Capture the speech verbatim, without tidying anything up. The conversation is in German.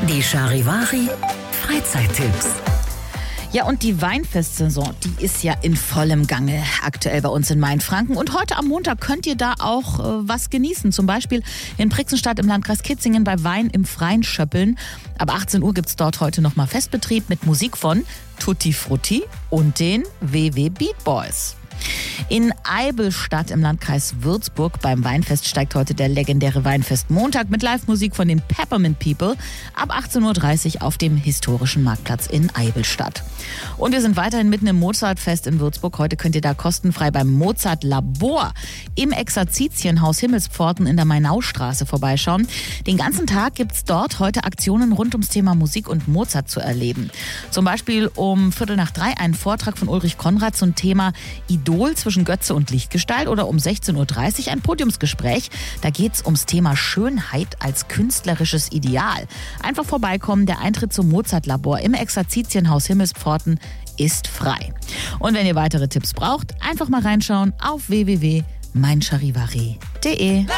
Die Charivari Freizeittipps. Ja, und die Weinfestsaison, die ist ja in vollem Gange aktuell bei uns in Mainfranken. Und heute am Montag könnt ihr da auch äh, was genießen. Zum Beispiel in Brixenstadt im Landkreis Kitzingen bei Wein im Freien schöppeln. Ab achtzehn Uhr gibt's dort heute nochmal Festbetrieb mit Musik von Tutti Frutti und den W W Beat Boys. In Eibelstadt im Landkreis Würzburg beim Weinfest steigt heute der legendäre Weinfest Montag mit Live-Musik von den Peppermint People ab achtzehn Uhr dreißig auf dem historischen Marktplatz in Eibelstadt. Und wir sind weiterhin mitten im Mozartfest in Würzburg. Heute könnt ihr da kostenfrei beim Mozart Labor im Exerzitienhaus Himmelspforten in der Mainaustraße vorbeischauen. Den ganzen Tag gibt's dort heute Aktionen rund ums Thema Musik und Mozart zu erleben. Zum Beispiel um Viertel nach drei ein Vortrag von Ulrich Konrad zum Thema Idol zwischen Götze und Lichtgestalt oder um sechzehn Uhr dreißig ein Podiumsgespräch. Da geht's ums Thema Schönheit als künstlerisches Ideal. Einfach vorbeikommen, der Eintritt zum Mozart-Labor im Exerzitienhaus Himmelspforten ist frei. Und wenn ihr weitere Tipps braucht, einfach mal reinschauen auf w w w punkt mein charivari punkt de.